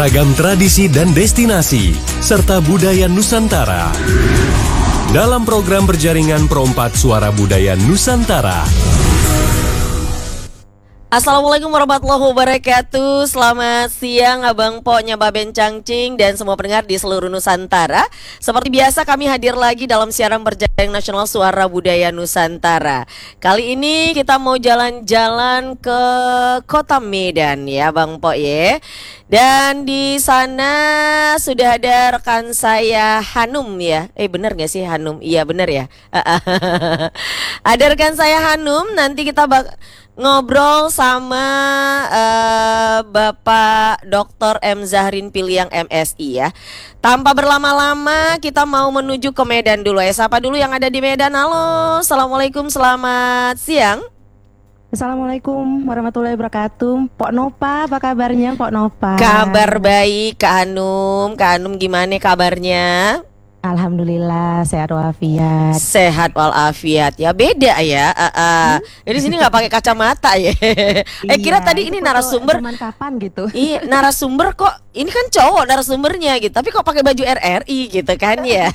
Beragam tradisi dan destinasi, serta budaya Nusantara. Dalam program berjaringan Pro4 Suara Budaya Nusantara. Assalamualaikum warahmatullahi wabarakatuh. Selamat siang Abang Poknya Baben Cangcing dan semua pendengar di seluruh Nusantara. Seperti biasa kami hadir lagi dalam siaran berjaring nasional Suara Budaya Nusantara. Kali ini kita mau jalan-jalan ke Kota Medan ya Bang Pok ya. Dan di sana sudah ada rekan saya Hanum ya. Bener gak sih Hanum? Iya bener ya. Ada rekan saya Hanum. Nanti kita ngobrol sama Bapak Dr. M. Zahrin Piliang MSI ya. Tanpa berlama-lama kita mau menuju ke Medan dulu ya. Sapa dulu yang ada di Medan. Halo, Assalamualaikum, selamat siang. Assalamualaikum warahmatullahi wabarakatuh. Pok Nopa, apa kabarnya Pok Nopa? Kabar baik Kak Hanum. Kak Hanum gimana kabarnya? Alhamdulillah sehat walafiat. Sehat walafiat ya, beda ya. Jadi sini nggak pakai kacamata ya. Kira tadi ini narasumber. Zaman kapan gitu? Iya, narasumber kok ini kan cowok narasumbernya gitu, tapi kok pakai baju RRI gitu kan ya.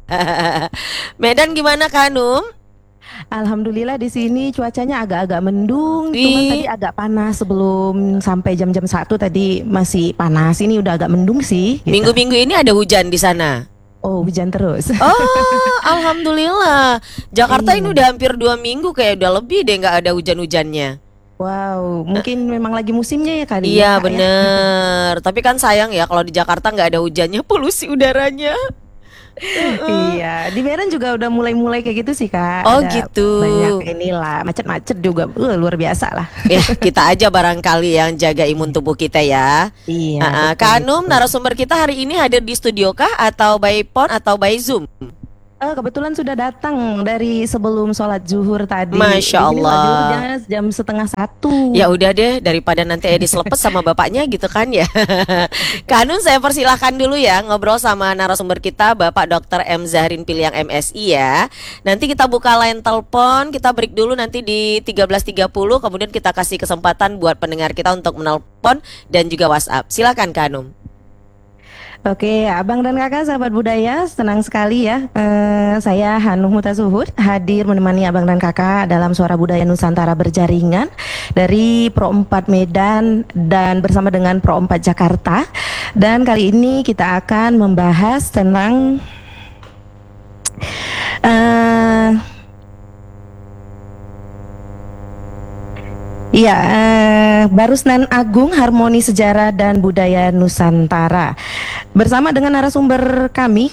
Medan gimana Kak Hanum? Alhamdulillah di sini cuacanya agak-agak mendung, cuma tadi agak panas sebelum sampai jam-jam 1 tadi masih panas. Ini udah agak mendung sih. Gitu. Minggu-minggu ini ada hujan di sana. Oh, hujan terus. Oh, alhamdulillah. Jakarta ini udah hampir 2 minggu kayak udah lebih deh nggak ada hujan-hujannya. Wow, mungkin memang lagi musimnya ya kali. Iya ya, bener. Tapi kan sayang ya kalau di Jakarta nggak ada hujannya, polusi udaranya. Iya, di Medan juga udah mulai kayak gitu sih Kak. Oh ada gitu. Banyak inilah, macet-macet juga, luar biasa lah. Ya kita aja barangkali yang jaga imun tubuh kita ya. Iya. Kak Hanum, narasumber kita hari ini hadir di studio kah atau by phone atau by Zoom? Kebetulan sudah datang dari sebelum sholat zuhur tadi. Masya Allah. Jam 12:30. Ya udah deh, daripada nanti Edi selepet sama bapaknya gitu kan ya. Kak Hanum, saya persilahkan dulu ya ngobrol sama narasumber kita Bapak Dr. M. Zahrin Piliang MSI ya. Nanti kita buka line telepon, kita break dulu nanti di 13.30, kemudian kita kasih kesempatan buat pendengar kita untuk menelpon dan juga WhatsApp. Silakan Kak Hanum. Oke, Abang dan Kakak sahabat budaya, senang sekali ya. Saya Hanum Mutasuhud hadir menemani Abang dan Kakak dalam Suara Budaya Nusantara berjaringan dari Pro4 Medan dan bersama dengan Pro4 Jakarta. Dan kali ini kita akan membahas tentang Barusnan Agung Harmoni Sejarah dan Budaya Nusantara bersama dengan narasumber kami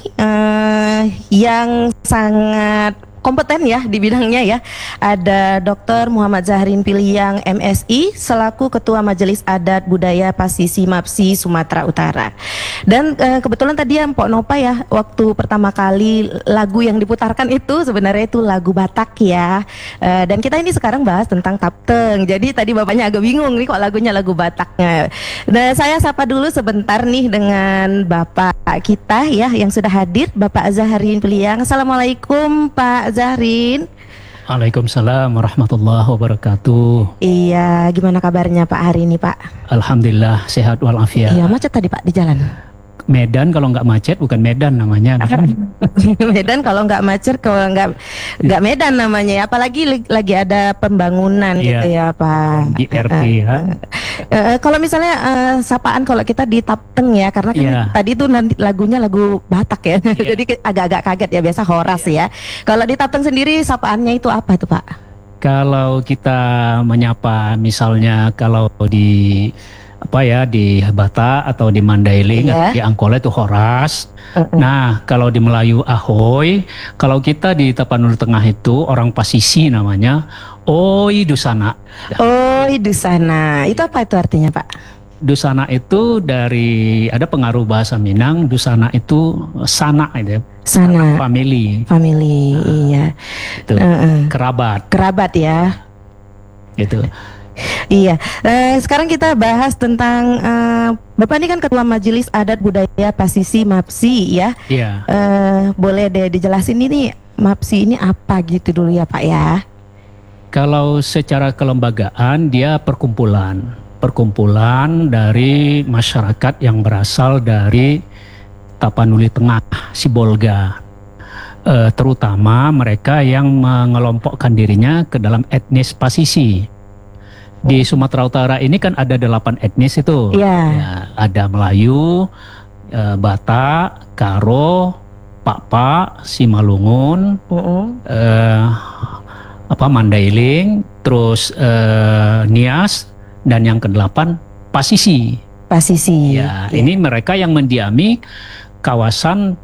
yang sangat kompeten ya di bidangnya ya. Ada Dr. Muhammad Zahrin Piliang MSI selaku Ketua Majelis Adat Budaya Pasisi Mapsi Sumatera Utara. Dan kebetulan tadi ya Mpok Nopa ya, waktu pertama kali lagu yang diputarkan itu sebenarnya itu lagu Batak ya. Dan kita ini sekarang bahas tentang Tapteng. Jadi tadi bapaknya agak bingung nih kok lagunya lagu Bataknya. Dan saya sapa dulu sebentar nih dengan bapak kita ya yang sudah hadir, Bapak Zahrin Piliang. Assalamualaikum Pak Zahrin. Waalaikumsalam warahmatullahi wabarakatuh. Iya, gimana kabarnya Pak hari ini Pak? Alhamdulillah sehat walafiat. Iya, macet tadi Pak di jalan. Medan kalau nggak macet bukan Medan namanya. Medan kalau nggak macet, kalau nggak Medan namanya ya. Apalagi lagi ada pembangunan gitu ya Pak. GRP ya. Kalau misalnya sapaan kalau kita di Tapteng ya, karena kan tadi tuh nanti lagunya lagu Batak ya. Jadi agak-agak kaget ya, biasa horas ya. Kalau di Tapteng sendiri sapaannya itu apa tuh Pak? Kalau kita menyapa misalnya kalau di di Batak atau di Mandailing di Angkola itu horas. Nah kalau di Melayu ahoy. Kalau kita di Tapanuli Tengah itu orang Pasisi namanya oi dusana. Oi dusana, itu apa itu artinya Pak? Dusana itu dari ada pengaruh bahasa Minang. Dusana itu sana itu. Sana. Family. Iya. Itu kerabat. Kerabat ya. Itu. Iya, sekarang kita bahas tentang Bapak ini kan Ketua Majelis Adat Budaya Pasisi Mapsi ya. Iya. Boleh deh dijelasin ini Mapsi ini apa gitu dulu ya Pak ya. Kalau secara kelembagaan dia perkumpulan perkumpulan dari masyarakat yang berasal dari Tapanuli Tengah, Sibolga. Terutama mereka yang mengelompokkan dirinya ke dalam etnis Pasisi. Di Sumatera Utara ini kan ada 8 etnis itu. Ya, ada Melayu, Batak, Karo, Pakpak, Simalungun, Mandailing, terus Nias, dan yang ke-8 Pasisi. Ya, ini mereka yang mendiami kawasan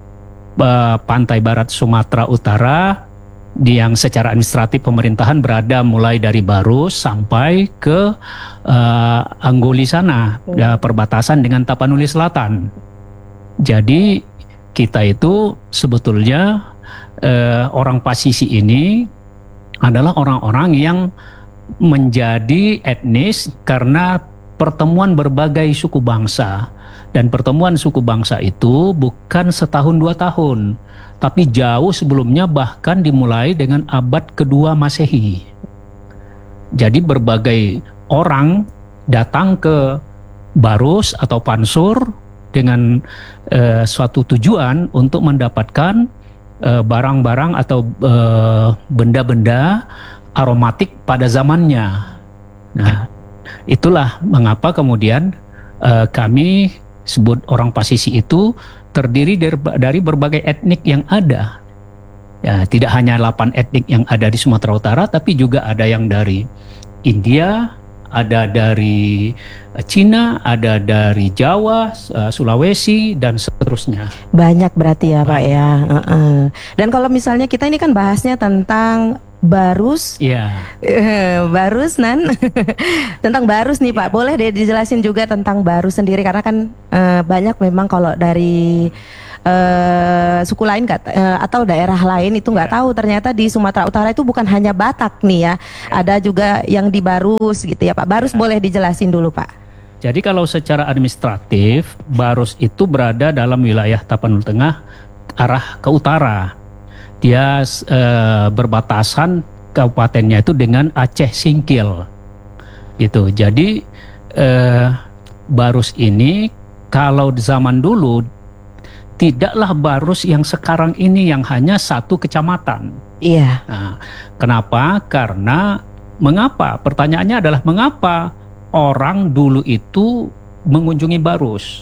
pantai barat Sumatera Utara yang secara administratif pemerintahan berada mulai dari Barus sampai ke Anggoli sana, perbatasan dengan Tapanuli Selatan. Jadi kita itu sebetulnya orang Pasisi ini adalah orang-orang yang menjadi etnis karena pertemuan berbagai suku bangsa. Dan pertemuan suku bangsa itu bukan setahun 2 tahun, tapi jauh sebelumnya, bahkan dimulai dengan abad kedua Masehi. Jadi berbagai orang datang ke Barus atau Pansur dengan suatu tujuan untuk mendapatkan barang-barang atau benda-benda aromatik pada zamannya. Nah, itulah mengapa kemudian kami sebut orang Pasisi itu terdiri dari berbagai etnik yang ada. Ya, tidak hanya 8 etnik yang ada di Sumatera Utara, tapi juga ada yang dari India, ada dari Cina, ada dari Jawa, Sulawesi, dan seterusnya. Banyak berarti ya Pak ya. Dan kalau misalnya kita ini kan bahasnya tentang Barus, Barus tentang Barus nih Pak, boleh deh dijelasin juga tentang Barus sendiri, karena kan banyak memang kalau dari suku lain atau daerah lain itu nggak tahu ternyata di Sumatera Utara itu bukan hanya Batak nih ya, ada juga yang di Barus gitu ya Pak. Barus boleh dijelasin dulu Pak. Jadi kalau secara administratif Barus itu berada dalam wilayah Tapanuli Tengah arah ke utara. Dia berbatasan kabupatennya itu dengan Aceh Singkil gitu. Jadi Barus ini kalau di zaman dulu tidaklah Barus yang sekarang ini yang hanya 1 kecamatan. Iya. Nah, kenapa? Karena mengapa? Pertanyaannya adalah mengapa orang dulu itu mengunjungi Barus?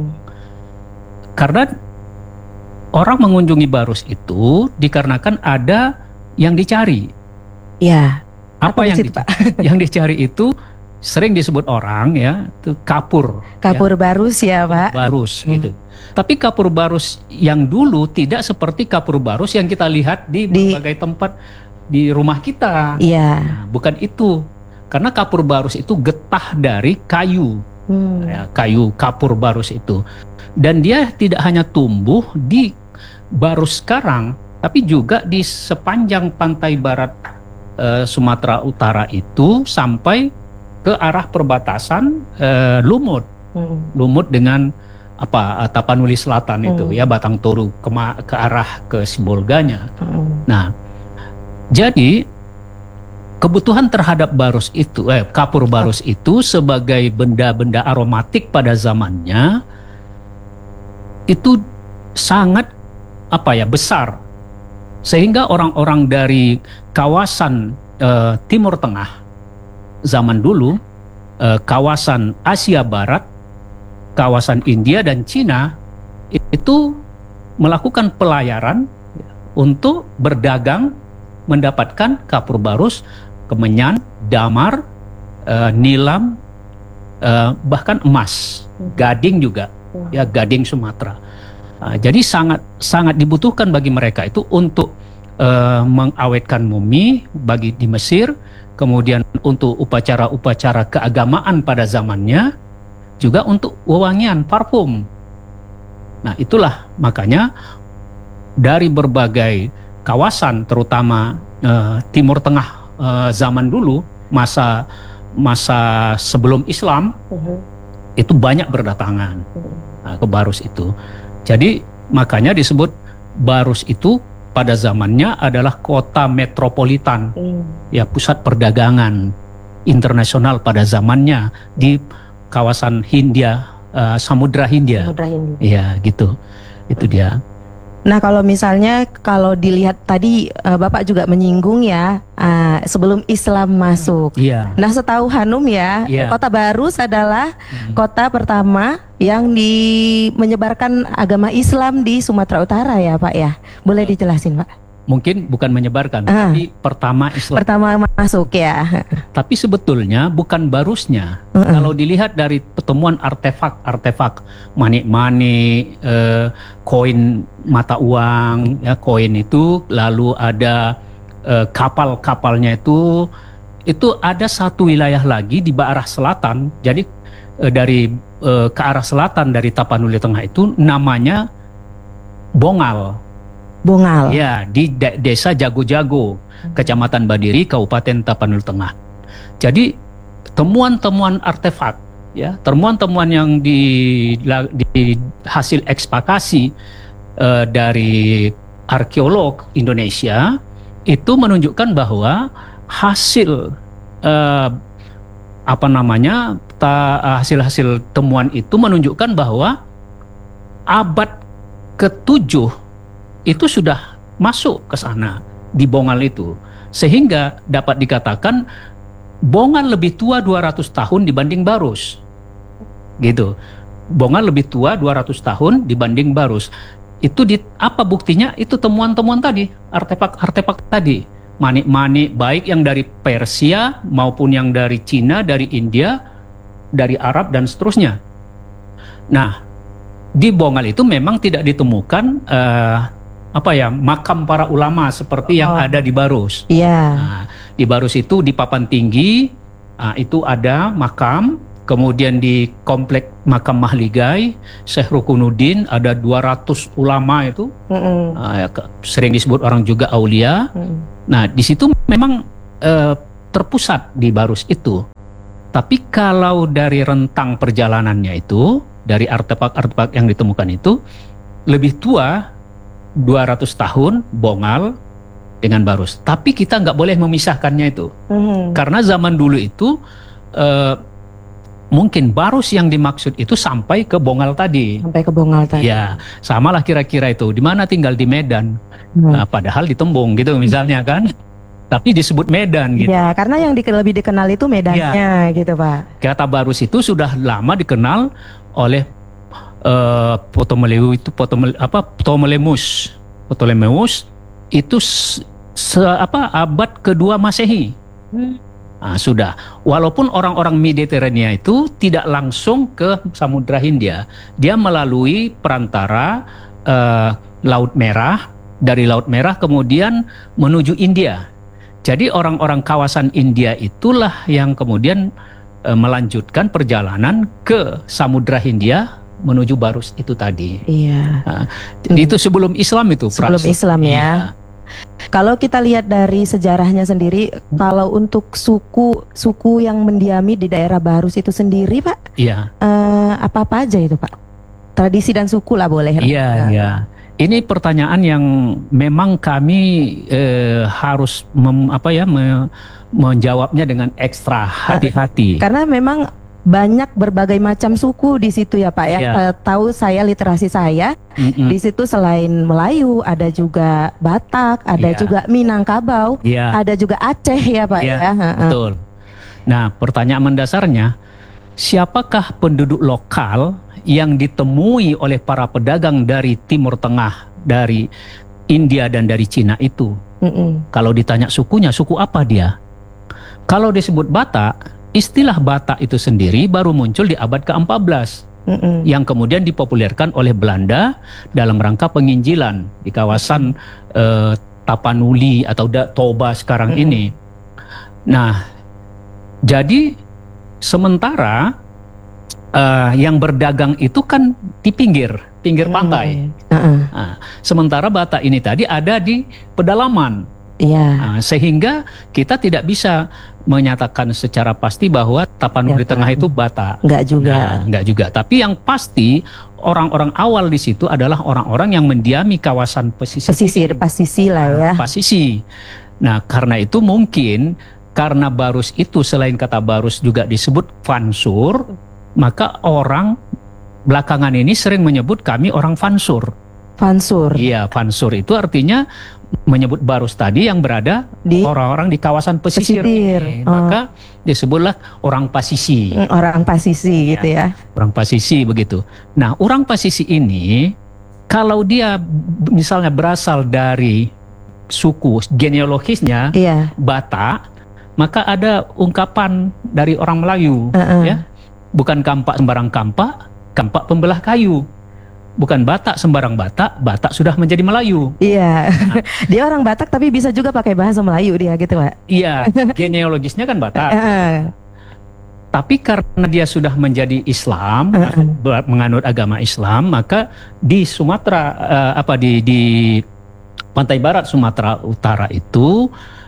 Karena orang mengunjungi Barus itu dikarenakan ada yang dicari. Ya. Apa yang yang dicari itu sering disebut orang ya, itu kapur. Kapur ya. Barus ya Pak. Barus gitu. Tapi kapur Barus yang dulu tidak seperti kapur Barus yang kita lihat di berbagai tempat di rumah kita. Iya. Nah, bukan itu. Karena kapur Barus itu getah dari kayu. Ya, kayu kapur Barus itu. Dan dia tidak hanya tumbuh di Barus sekarang, tapi juga di sepanjang pantai barat Sumatera Utara itu sampai ke arah perbatasan Lumut. Lumut dengan Tapanuli Selatan itu ya, Batang Toru ke arah ke Sibolganya. Nah, jadi kebutuhan terhadap Barus itu kapur Barus itu sebagai benda-benda aromatik pada zamannya itu sangat besar, sehingga orang-orang dari kawasan Timur Tengah zaman dulu, kawasan Asia Barat, kawasan India dan Cina itu melakukan pelayaran untuk berdagang, mendapatkan kapur Barus, kemenyan, damar, nilam, bahkan emas, gading juga, ya gading Sumatera. Jadi sangat dibutuhkan bagi mereka itu untuk mengawetkan mumi bagi di Mesir, kemudian untuk upacara-upacara keagamaan pada zamannya, juga untuk wewangian, parfum. Nah, itulah makanya dari berbagai kawasan, terutama Timur Tengah zaman dulu, masa sebelum Islam, itu banyak berdatangan ke Barus itu. Jadi makanya disebut Barus itu pada zamannya adalah kota metropolitan, ya pusat perdagangan. internasional pada zamannya di kawasan Hindia, Samudra Hindia. Samudra Hindia. Iya, gitu. Itu dia. Nah, kalau misalnya kalau dilihat tadi Bapak juga menyinggung ya sebelum Islam masuk. Iya. Nah, setahu Hanum ya, Iya. Kota Barus adalah kota pertama yang menyebarkan agama Islam di Sumatera Utara ya, Pak ya. Boleh dijelasin, Pak? Mungkin bukan menyebarkan, tapi pertama Islam. Pertama masuk ya. Tapi sebetulnya bukan Barusnya. Kalau dilihat dari pertemuan artefak manik-manik, koin mata uang, ya koin itu, lalu ada kapal-kapalnya itu ada satu wilayah lagi di arah selatan. Jadi dari ke arah selatan dari Tapanuli Tengah itu namanya Bongal. Bongal. Ya, di desa Jago-Jago, Kecamatan Badiri, Kabupaten Tapanuli Tengah. Jadi temuan-temuan artefak, ya, temuan-temuan yang di hasil ekspakasi dari arkeolog Indonesia itu menunjukkan bahwa hasil hasil-hasil temuan itu menunjukkan bahwa abad ke-7 itu sudah masuk ke sana di Bongal itu, sehingga dapat dikatakan Bongal lebih tua 200 tahun dibanding Barus, gitu. Bongal lebih tua 200 tahun dibanding Barus. Itu apa buktinya? Itu temuan-temuan tadi, artefak-artefak tadi, manik-manik baik yang dari Persia maupun yang dari Cina, dari India, dari Arab dan seterusnya. Nah, di Bongal itu memang tidak ditemukan makam para ulama seperti yang ada di Barus. Iya. Nah, di Barus itu di papan tinggi itu ada makam, kemudian di komplek makam Mahligai, Syekh Rukunuddin ada 200 ulama itu, sering disebut orang juga aulia. Nah, di situ memang terpusat di Barus itu. Tapi kalau dari rentang perjalanannya itu, dari artefak-artefak yang ditemukan itu lebih tua 200 tahun Bongal dengan Barus. Tapi kita nggak boleh memisahkannya itu. Karena zaman dulu itu mungkin Barus yang dimaksud itu sampai ke Bongal tadi. Sampai ke Bongal tadi. Ya, samalah kira-kira itu. Di mana tinggal di Medan. Nah, padahal di Tembung gitu misalnya kan. Tapi disebut Medan gitu. Ya, karena yang lebih dikenal itu medannya gitu, Pak. Kata Barus itu sudah lama dikenal oleh Ptolemeus itu abad kedua Masehi. Nah, sudah. Walaupun orang-orang Mediterania itu tidak langsung ke Samudra Hindia, dia melalui perantara Laut Merah, dari Laut Merah kemudian menuju India. Jadi orang-orang kawasan India itulah yang kemudian melanjutkan perjalanan ke Samudra Hindia menuju Barus itu tadi. Iya. Nah, itu sebelum Islam itu. Sebelum Islam ya. Iya. Kalau kita lihat dari sejarahnya sendiri, kalau untuk suku yang mendiami di daerah Barus itu sendiri, Pak, Iya. Apa-apa aja itu, Pak? Tradisi dan suku lah boleh. Iya, iya. Ini pertanyaan yang memang kami harus menjawabnya dengan ekstra hati-hati. Karena memang banyak berbagai macam suku di situ ya, Pak ya. Tahu saya, literasi saya di situ selain Melayu ada juga Batak, ada juga Minangkabau, ada juga Aceh ya, Pak ya. Betul. Nah, pertanyaan mendasarnya, siapakah penduduk lokal yang ditemui oleh para pedagang dari Timur Tengah, dari India dan dari Cina itu? Kalau ditanya sukunya, suku apa dia? Kalau disebut Batak, istilah Batak itu sendiri baru muncul di abad ke-14 yang kemudian dipopulerkan oleh Belanda dalam rangka penginjilan di kawasan Tapanuli atau Toba sekarang ini. Nah, jadi sementara yang berdagang itu kan di pinggir pantai. Nah, sementara Batak ini tadi ada di pedalaman. Nah, sehingga kita tidak bisa menyatakan secara pasti bahwa Tapanuli Tengah itu Batak. Enggak juga. Nah, enggak juga. Tapi yang pasti orang-orang awal di situ adalah orang-orang yang mendiami kawasan pesisir lah ya. Pasisi. Nah, karena itu mungkin karena barus itu selain kata barus juga disebut fansur, maka orang belakangan ini sering menyebut kami orang fansur. Fansur. Iya, fansur itu artinya menyebut barus tadi yang berada Di orang-orang di kawasan pesisir. Maka disebutlah orang pasisi. Orang pasisi gitu ya. Orang pasisi begitu. Nah, orang pasisi ini kalau dia misalnya berasal dari suku genealogisnya Batak, maka ada ungkapan dari orang Melayu, ya, bukan kampak sembarang kampak, kampak pembelah kayu. Bukan Batak sembarang Batak, Batak sudah menjadi Melayu. Iya, dia orang Batak tapi bisa juga pakai bahasa Melayu dia gitu, Pak. Iya, genealogisnya kan Batak. Tapi karena dia sudah menjadi Islam, menganut agama Islam, maka di Sumatera, di pantai barat Sumatera Utara itu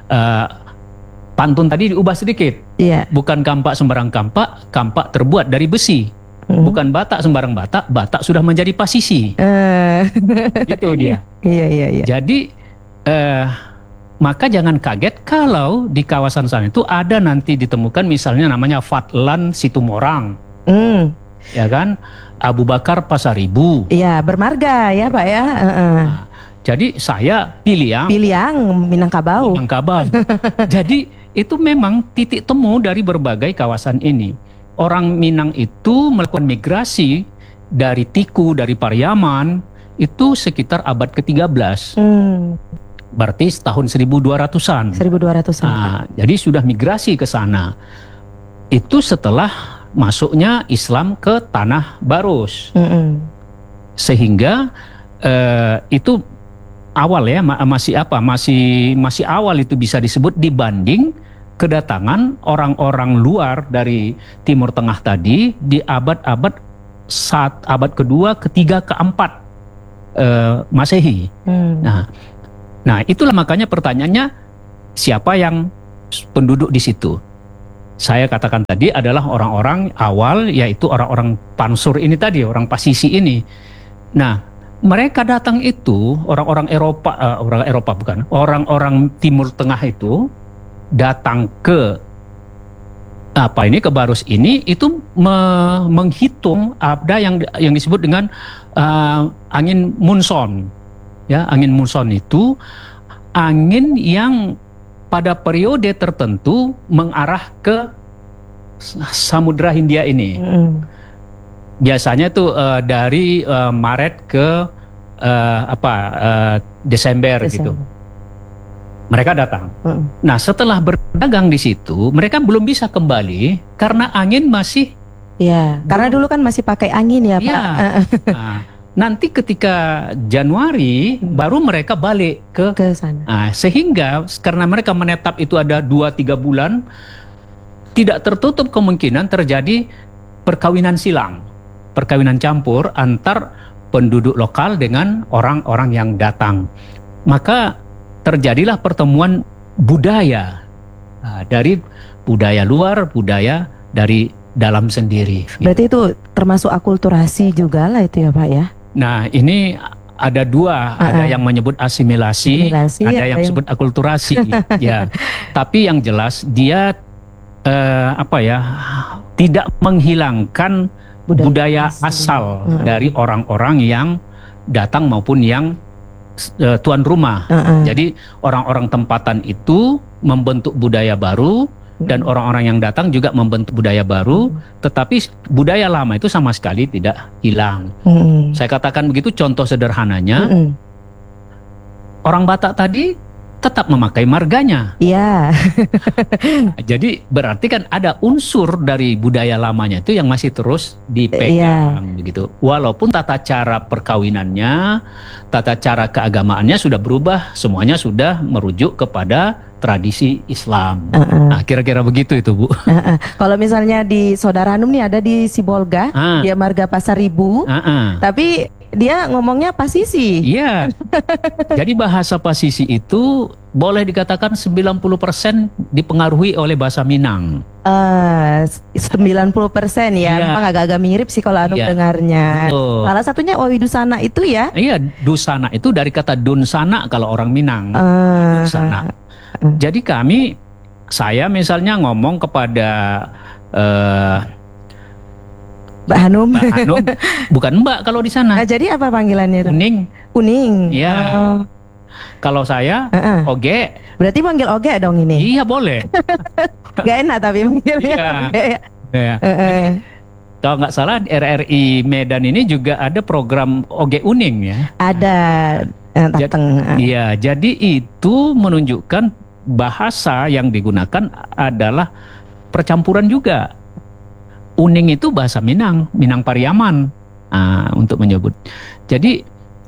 pantun tadi diubah sedikit. Iya. Bukan kampak sembarang kampak, kampak terbuat dari besi. Bukan Batak sembarang Batak, Batak sudah menjadi pasisi. Itu dia. Iya. Jadi maka jangan kaget kalau di kawasan sana itu ada nanti ditemukan misalnya namanya Fatlan Situmorang, ya kan, Abu Bakar Pasaribu. Iya, bermarga ya Pak ya. Nah, jadi saya Piliang Minangkabau. Jadi itu memang titik temu dari berbagai kawasan ini. Orang Minang itu melakukan migrasi dari Tiku, dari Pariaman, itu sekitar abad ke-13. Berarti tahun 1200-an. 1200-an. Nah, jadi sudah migrasi ke sana. Itu setelah masuknya Islam ke Tanah Barus. Sehingga itu awal ya, masih awal itu bisa disebut dibanding kedatangan orang-orang luar dari Timur Tengah tadi di abad-abad abad kedua, ketiga, keempat Masehi. Nah, itulah makanya pertanyaannya siapa yang penduduk di situ? Saya katakan tadi adalah orang-orang awal, yaitu orang-orang pansur ini tadi, orang pasisi ini. Nah, mereka datang itu orang-orang orang-orang Timur Tengah itu datang ke ke Barus ini itu menghitung ada yang disebut dengan angin munson. Ya, angin munson itu angin yang pada periode tertentu mengarah ke Samudra Hindia ini. Biasanya itu dari Maret ke Desember gitu. Mereka datang. Nah, setelah berdagang di situ, mereka belum bisa kembali karena angin masih. Ya, karena dulu kan masih pakai angin ya, Pak. Ya. Nah, nanti ketika Januari baru mereka balik ke sana. Nah, sehingga karena mereka menetap itu ada 2-3 bulan, tidak tertutup kemungkinan terjadi perkawinan silang, perkawinan campur antar penduduk lokal dengan orang-orang yang datang. Maka terjadilah pertemuan budaya, dari budaya luar, budaya dari dalam sendiri. Berarti itu termasuk akulturasi juga lah itu ya Pak ya? Nah, ini ada dua, ada yang menyebut asimilasi, ada yang disebut akulturasi. Ya, tapi yang jelas dia tidak menghilangkan budaya asal dari orang-orang yang datang maupun yang tuan rumah. Jadi orang-orang tempatan itu membentuk budaya baru dan orang-orang yang datang juga membentuk budaya baru, tetapi budaya lama itu sama sekali tidak hilang. Saya katakan begitu, contoh sederhananya, orang Batak tadi tetap memakai marganya. Iya. Jadi berarti kan ada unsur dari budaya lamanya itu yang masih terus dipegang begitu. Walaupun tata cara perkawinannya, tata cara keagamaannya sudah berubah, semuanya sudah merujuk kepada tradisi Islam. Nah, kira-kira begitu itu, Bu. Kalau misalnya di Saudara Hanum nih ada di Sibolga, dia marga Pasaribu, tapi dia ngomongnya pasisi. Iya. Jadi bahasa pasisi itu boleh dikatakan 90% dipengaruhi oleh bahasa Minang. 90% ya, memang agak-agak mirip sih kalau Hanum dengarnya. Salah satunya Owi Dusana itu ya. Iya, Dusana itu dari kata Dunsana kalau orang Minang. Dusana. Jadi kami saya misalnya ngomong kepada Mbak Hanum. Mbak Hanum, bukan Mbak kalau di sana. Jadi apa panggilannya itu? Uning. Uning. Iya. Oh. Kalau saya Oge. Berarti panggil Oge dong ini. Iya boleh. Gak enak tapi manggilnya. Iya. Iya. Kalau nggak salah RRI Medan ini juga ada program Oge Uning ya. Ada datang. Iya, jadi itu menunjukkan bahasa yang digunakan adalah percampuran juga. Uning itu bahasa Minang, Minang Pariaman untuk menyebut. Jadi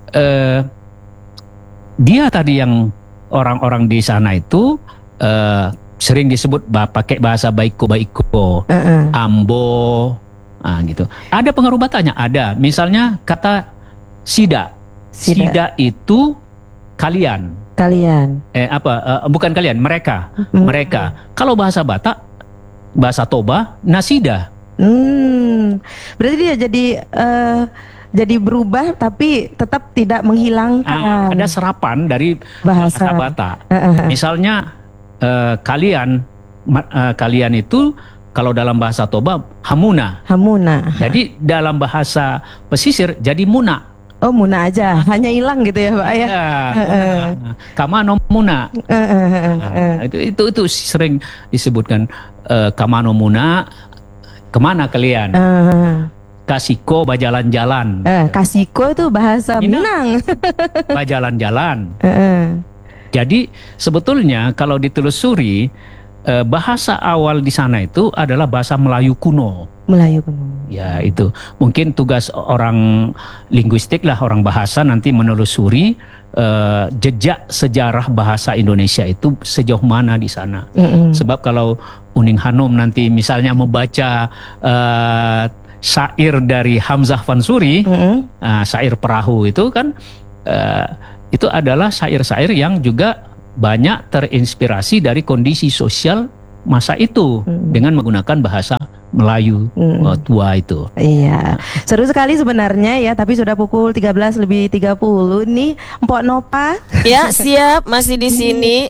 dia tadi yang orang-orang di sana itu sering disebut pakai bahasa baiko, ambo, gitu. Ada pengerubatannya, ada. Misalnya kata sida itu kalian. Bukan kalian, mereka. Mereka. Kalau bahasa Batak, bahasa Toba, nasida. Berarti dia jadi berubah tapi tetap tidak menghilangkan. Ada serapan dari bahasa Batak. Misalnya kalian itu kalau dalam bahasa Toba hamuna. Jadi dalam bahasa pesisir jadi muna. Oh, muna aja, hanya hilang gitu ya, Pak ya. Kamano muna. Itu sering disebutkan kamano muna. Kemana kalian? Kasiko bajalan-jalan. Kasiko itu bahasa Minang. Bajalan-jalan. Jadi sebetulnya kalau ditelusuri bahasa awal di sana itu adalah bahasa Melayu kuno. Ya itu mungkin tugas orang linguistik lah, orang bahasa nanti menelusuri jejak sejarah bahasa Indonesia itu sejauh mana di sana. Sebab kalau Uning Hanum nanti misalnya membaca syair dari Hamzah Fansuri, syair perahu itu kan itu adalah syair-syair yang juga banyak terinspirasi dari kondisi sosial masa itu dengan menggunakan bahasa Melayu tua itu. Iya, seru sekali sebenarnya ya, tapi sudah pukul 13:30 nih, Mpok Nopa. Ya, siap, masih di sini.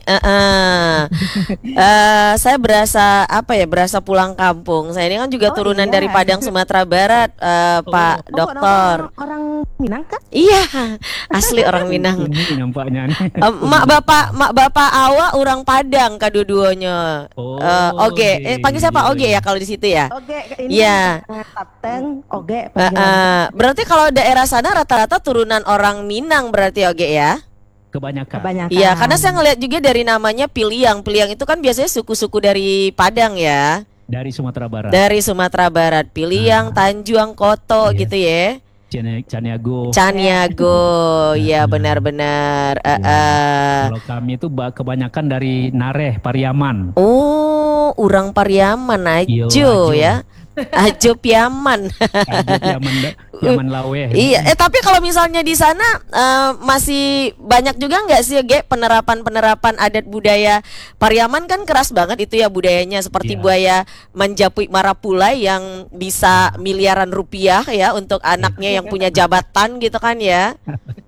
Saya berasa berasa pulang kampung. Saya ini kan juga turunan dari Padang, Sumatera Barat, Pak Dokter. Orang Minang kan? Iya, asli orang Minang. Ini nampaknya. Mak bapak awak orang Padang kadua-duanya. Oge, panggil siapa Oge ya kalau di situ ya? Oge, ini Kapten Oge. Berarti kalau daerah sana rata-rata turunan orang Minang berarti Oge ya? Kebanyakan. Iya, karena saya ngelihat juga dari namanya Piliang. Piliang itu kan biasanya suku-suku dari Padang ya. Dari Sumatera Barat. Dari Sumatera Barat, Piliang, Tanjuang, Koto gitu ya. Caniago, ya benar-benar. Kalau kami itu kebanyakan dari Nareh, Pariaman. Oh, urang Pariaman ajo ya. Ajo Piaman. Piaman Lawe. Iya, tapi kalau misalnya di sana masih banyak juga nggak sih penerapan adat budaya Pariaman kan keras banget itu ya budayanya, seperti buaya Manjapui Marapulai yang bisa miliaran rupiah ya untuk anaknya yang punya jabatan gitu kan ya.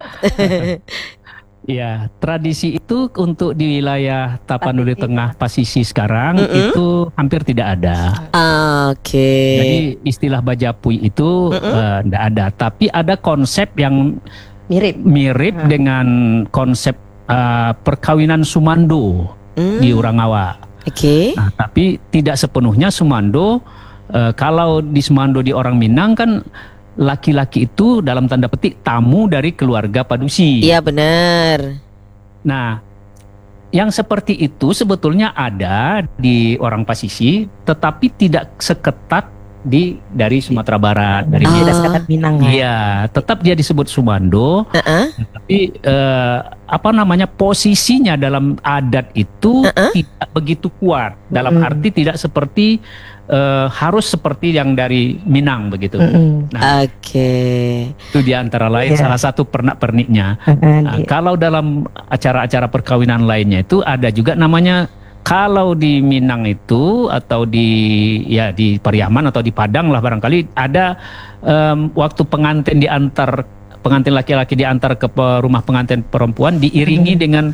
Ya, tradisi itu untuk di wilayah Tapanuli Tengah Pasisi sekarang itu hampir tidak ada. Oke. Jadi istilah Bajapui itu tidak ada, tapi ada konsep yang mirip dengan konsep perkawinan Sumando di Urangawa. Oke. Nah, tapi tidak sepenuhnya Sumando. Kalau di Sumando di orang Minang kan laki-laki itu dalam tanda petik tamu dari keluarga padusi. Iya benar. Nah, yang seperti itu sebetulnya ada di orang Pasisi, tetapi tidak seketat dari Sumatera Barat, dari Minang. Iya, tetap dia disebut Sumando. Tapi posisinya dalam adat itu tidak begitu kuat. Dalam arti tidak seperti harus seperti yang dari Minang begitu. Nah, itu di antara lain salah satu pernak-perniknya. Kalau dalam acara-acara perkawinan lainnya itu ada juga namanya, kalau di Minang itu atau di Pariaman atau di Padang lah barangkali ada waktu pengantin laki-laki diantar ke rumah pengantin perempuan diiringi dengan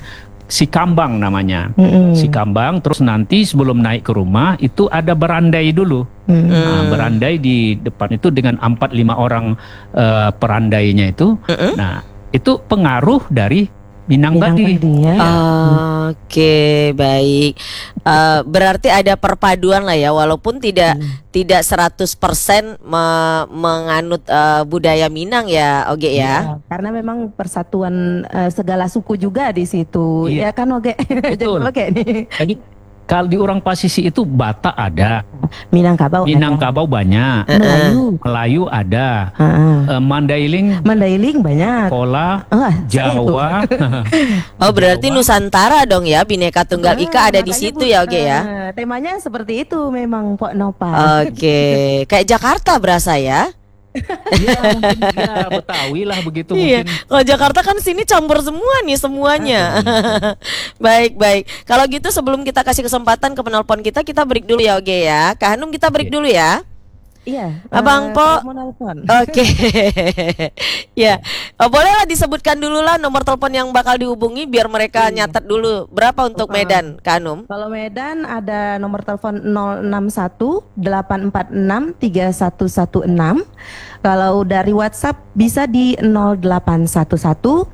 Sikambang namanya. Mm-mm. Sikambang, terus nanti sebelum naik ke rumah itu ada berandai dulu. Nah, berandai di depan itu dengan 4-5 orang perandainya itu. Nah, itu pengaruh dari Minang Badi. ya. Oke, baik. Berarti ada perpaduan lah ya, walaupun tidak 100% menganut budaya Minang ya, Oge ya. Karena memang persatuan segala suku juga di situ. Iya. Ya kan Oge? Betul. Oke nih. Jadi kalau di orang Pasisi itu Batak ada, Minangkabau. Minangkabau banyak, Melayu ada, Mandailing, Mandailing banyak. Pola, Jawa. Oh, berarti Nusantara dong ya, Bhinneka Tunggal Ika ada di Makanya situ ya, Oge ya. Temanya seperti itu memang Pok Nopal. Oke, kayak Jakarta berasa ya. Ya mungkin ya Betawi lah begitu Iya, mungkin. kalau Jakarta kan sini campur semua nih semuanya. Baik, baik. Kalau gitu sebelum kita kasih kesempatan ke penelpon kita break dulu ya, Oge ya. Kak Hanum kita break dulu ya. Iya. Abang Po. Mau nelpon. Oke. Ya. Bolehlah disebutkan dulu lah nomor telepon yang bakal dihubungi biar mereka nyatet dulu. Berapa untuk Medan, Kak Hanum? Kalau Medan ada nomor telepon 061 846 3116. Kalau dari WhatsApp bisa di 0811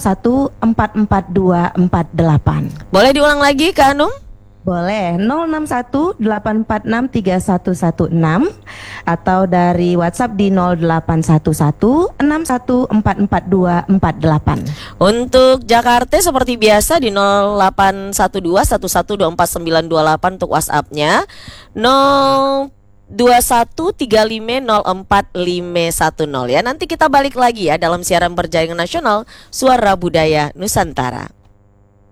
61444248. Boleh diulang lagi, Kak Hanum? Boleh 061 846 3116 atau dari WhatsApp di 0811 61444248. Untuk Jakarta seperti biasa di 0812 11249928 untuk WhatsApp-nya. 2135045510 ya. Nanti kita balik lagi ya dalam siaran berjaringan nasional Suara Budaya Nusantara.